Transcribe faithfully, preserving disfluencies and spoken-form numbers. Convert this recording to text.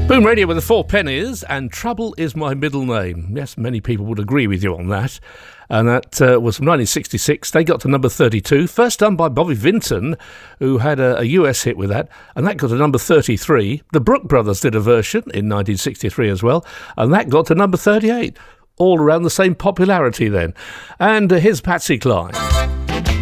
Boom Radio with the Four Pennies and Trouble Is My Middle Name. Yes, many people would agree with you on that. And that uh, was from nineteen sixty-six. They got to number thirty-two. First done by Bobby Vinton, who had a, a U S hit with that. And that got to number thirty-three. The Brook Brothers did a version in nineteen sixty-three as well. And that got to number thirty-eight. All around the same popularity then. And uh, here's Patsy Cline.